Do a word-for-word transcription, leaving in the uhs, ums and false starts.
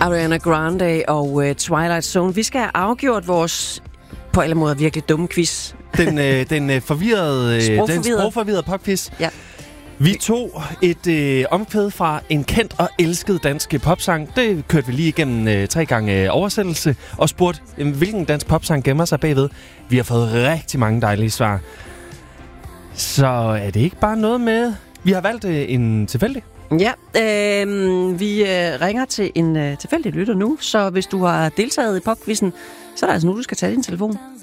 Ariana Grande og uh, Twilight Zone. Vi skal have afgjort vores, på alle måder, virkelig dumme quiz. Den, øh, den øh, forvirrede, øh, sprogforvirrede. den sprogforvirrede popquiz. Ja. Vi tog et øh, omkvæd fra en kendt og elsket dansk popsang. Det kørte vi lige igennem øh, tre gange øh, oversættelse og spurgte, øh, hvilken dansk popsang gemmer sig bagved. Vi har fået rigtig mange dejlige svar. Så er det ikke bare noget med... Vi har valgt øh, en tilfældig. Ja, øh, vi øh, ringer til en øh, tilfældig lytter nu, så hvis du har deltaget i popquizzen, så er det altså nu, du skal tage din telefon.